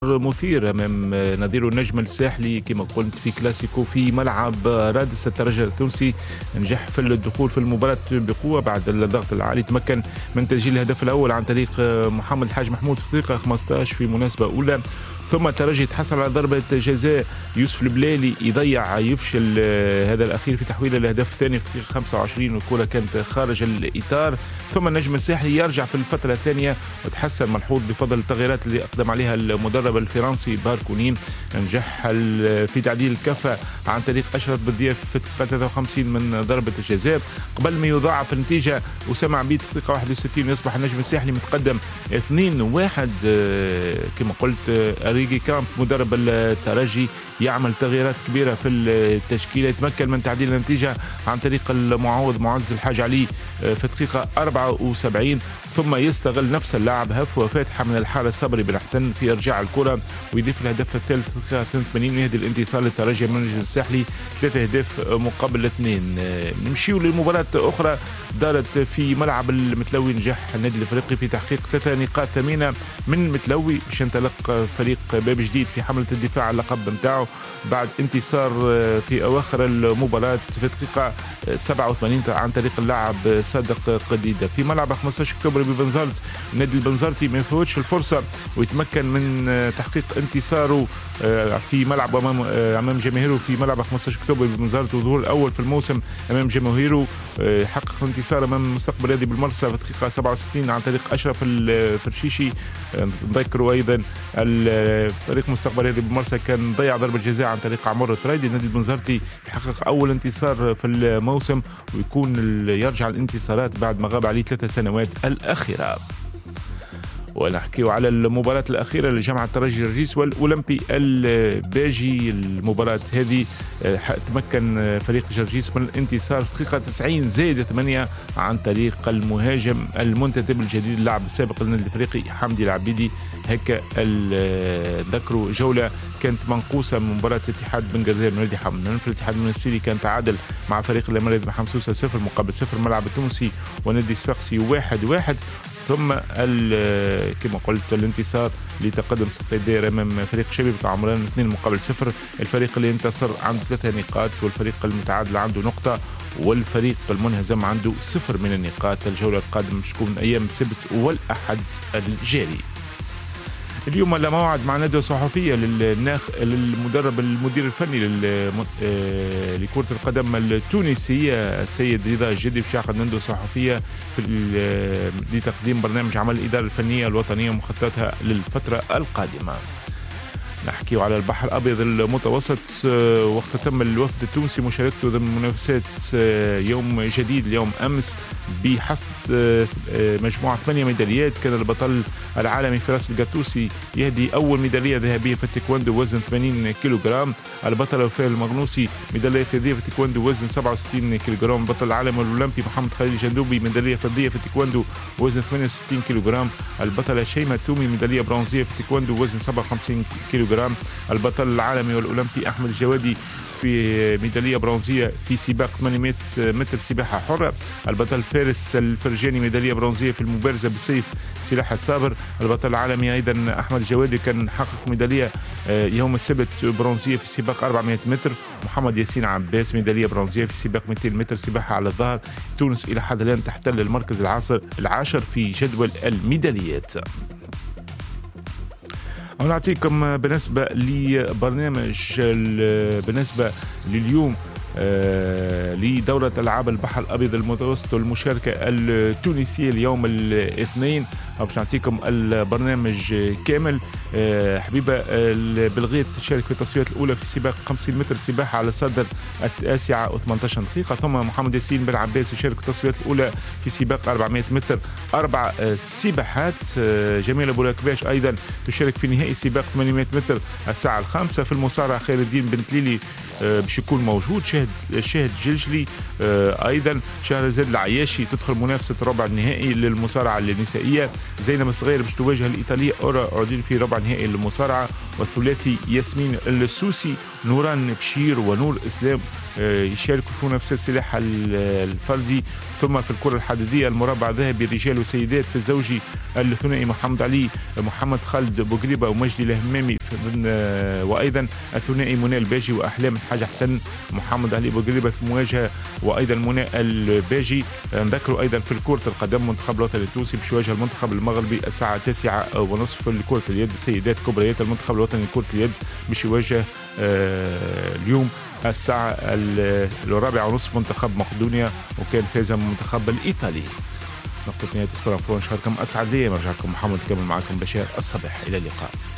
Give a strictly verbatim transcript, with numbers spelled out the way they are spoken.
مثير امام نظيره النجم الساحلي كما قلت في كلاسيكو في ملعب رادس. الترجي التونسي نجح في الدخول في المباراه بقوه بعد الضغط العالي، تمكن من تسجيل الهدف الاول عن طريق محمد الحاج محمود في الدقيقه خمسة عشر في مناسبه اولى، ثم الترجي تحصل على ضربه جزاء يوسف البلالي يضيع يفشل هذا الاخير في تحويل الهدف الثاني في الدقيقه خمسة وعشرين والكره كانت خارج الاطار، ثم النجم الساحلي يرجع في الفتره الثانيه وتحسن ملحوظ بفضل التغييرات اللي اقدم عليها المدرب الفرنسي باركونين. نجح في تعديل الكفه عن طريق اشرف بالضياف في الدقيقه ثلاثة وخمسين من ضربه الجزاء قبل ما يضاعف النتيجه وسام عبيد في الدقيقه واحد وستين يصبح النجم الساحلي متقدم اثنين واحد. كما قلت أريجي كامب مدرب الترجي يعمل تغييرات كبيرة في التشكيلة، يتمكن من تعديل النتيجة عن طريق المعوض معز الحاج علي في الدقيقة أربعة وسبعين، ثم يستغل نفس اللاعب هفوة فاتحة من الحارس صبري بن حسن في إرجاع الكرة ويضيف الهدف الثالث في الدقيقة اثنين وثمانين ويهدي الانتصار للترجي من النجم الساحلي ثلاثة أهداف مقابل اثنين. نمشيو للمباراة أخرى دارت في ملعب المتلوي، نجح النادي الافريقي في تحقيق ثلاثة نقاط ثمينة من المتلوي باش ينطلق فريق باب جديد في حملة الدفاع عن اللقب نتاعو بعد انتصار في اواخر المباراة في الدقيقة سبعة وثمانين عن طريق اللاعب صادق قديدة في ملعب خمسة عشر اكتوبر ببنزرت. النادي البنزرتي ما يفوتش الفرصة ويتمكن من تحقيق انتصاره في ملعب امام امام جماهيره في ملعب خمسة عشر اكتوبر ببنزرت، وظهور الاول في الموسم امام جماهيره، حقق انتصار امام المستقبل الرياضي بالمرسى في الدقيقة سبعة وستين عن طريق اشرف الفرشيشي. نذكروا ايضا فريق مستقبل الرياضي بالمرسى كان ضيع ضربة جزاء عن طريق عمر الترايدي. النادي البنزرتي يحقق اول انتصار في الموسم ويكون يرجع الانتصارات بعد ما غاب عليه ثلاث سنوات الاخيره. ونحكي على المباراة الأخيرة لجامعة الترجي الرئيس والأولمبي الباجي. المباراة هذه تمكن فريق جرجيس من الانتصار في دقيقة تسعين زائد ثمانية عن طريق المهاجم المنتدب الجديد اللاعب السابق للنادي الافريقي حمدي العبيدي. هكا ذكروا جولة كانت منقوصة من مباراة اتحاد بن جزير من نادي حمد. في الاتحاد المنستيري كان تعادل مع فريق الامارات بحمصوسة صفر مقابل صفر الملعب التونسي ونادي صفاقسي واحد واحد، ثم كما قلت الانتصار لتقدم سقيدير امام فريق شبيبة عمران اثنين مقابل صفر. الفريق اللي انتصر عنده ثلاثة نقاط والفريق المتعادل عنده نقطة والفريق المنهزم عنده صفر من النقاط. الجولة القادمة مش تكون ايام السبت والاحد الجاري. اليوم على موعد مع ندوة صحفية للناخ للمدرب المدير الفني لكرة القدم التونسية السيد رضا الجدي في عقد ندوة صحفية في لتقديم برنامج عمل الإدارة الفنية الوطنية ومخططاتها للفترة القادمة. نحكي على البحر الأبيض المتوسط. وقت تم الوفد التونسي مشاركته ضمن منافسات يوم جديد اليوم أمس بحصد مجموعة ثمانية ميداليات. كان البطل العالمي فراس القطوسي يهدي أول ميدالية ذهبية في التايكوندو وزن ثمانين كيلوغرام. البطل وفاء المغنوسي ميدالية فضية في التايكوندو وزن سبعة وستين كيلوغرام. البطل العالمي الأولمبي محمد خليل جندوبي ميدالية فضية في التايكوندو وزن ثمانية وستين كيلوغرام. البطلة شيماء تومي ميدالية برونزية في التايكوندو وزن سبعة وخمسين كيلوغرام. البطل العالمي والأولمبي أحمد الجوادي في ميدالية برونزية في سباق ثمانمائة متر سباحة حرة. البطل فارس الفرجاني ميدالية برونزية في المبارزة بالسيف سلاح الصابر. البطل العالمي أيضا أحمد الجوادي كان حقق ميدالية يوم السبت برونزية في سباق أربعمائة متر. محمد ياسين عباس ميدالية برونزية في سباق مئتين متر سباحة على الظهر. تونس إلى حد الآن تحتل المركز العاشر العاشر في جدول الميداليات. ونعطيكم بالنسبة لبرنامج بالنسبة لليوم آه لدورة ألعاب البحر الأبيض المتوسط والمشاركة التونسية اليوم الاثنين. باش نعطيكم البرنامج كامل. آه حبيبة البلغيت تشارك في التصفيات الأولى في سباق خمسين متر سباحة على صدر التاسعة وثمانية عشر دقيقة. ثم محمد ياسين بن عباس يشارك في التصفيات الأولى في سباق أربعمائة متر أربع سباحات. آه جميلة بولاكباش أيضا تشارك في نهائي سباق ثمانمائة متر الساعة الخامسة. في المصارعة خير الدين بن تليلي باش يكون موجود. شاهد شاهد جلجلي ايضا شهرزاد العياشي تدخل منافسه ربع النهائي للمصارعه النسائيه. زينب الصغير باش تواجه الايطاليه اورا اودين في ربع نهائي للمصارعه. والثلاثي ياسمين السوسي نوران بشير ونور اسلام يشاركوا في نفس السلاح الفردي. ثم في الكرة الحديدية المربع الذهبي رجال وسيدات في الزوجي الثنائي محمد علي محمد خالد بوقريبة ومجدي الهمامي، وأيضا الثنائي منى الباجي وأحلام الحاج حسن محمد علي بوقريبة في مواجهة، وأيضا منى الباجي. نذكروا أيضا في كرة القدم منتخب الوطني التونسي باش يواجه المنتخب المغربي الساعة التاسعة ونصف. لكرة اليد السيدات كبريات المنتخب الوطني لكرة اليد باش يواجه آه اليوم الساعة الرابعة ونصف منتخب مقدونيا، وكان فاز المنتخب الإيطالي. نقطة نهاية سبور انفو، نشكركم، أسعد لي مرجعكم محمد كامل معكم بشير الصباح، إلى اللقاء.